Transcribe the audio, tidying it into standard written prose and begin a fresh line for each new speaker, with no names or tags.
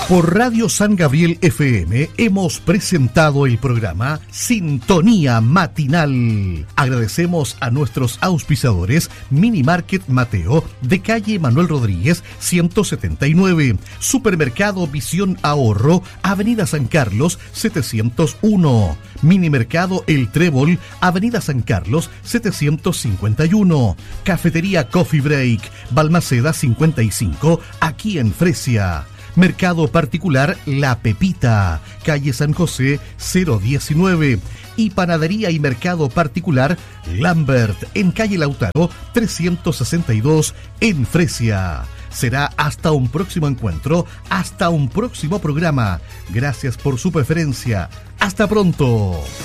Por Radio San Gabriel FM hemos presentado el programa Sintonía Matinal. Agradecemos a nuestros auspiciadores Mini Market Mateo de calle Manuel Rodríguez 179, Supermercado Visión Ahorro, Avenida San Carlos 701, Mini Mercado El Trébol, Avenida San Carlos 751, Cafetería Coffee Break, Balmaceda 55, aquí en Fresia. Mercado Particular La Pepita, calle San José 019 y Panadería y Mercado Particular Lambert en calle Lautaro 362 en Fresia. Será hasta un próximo encuentro, hasta un próximo programa. Gracias por su preferencia. Hasta pronto.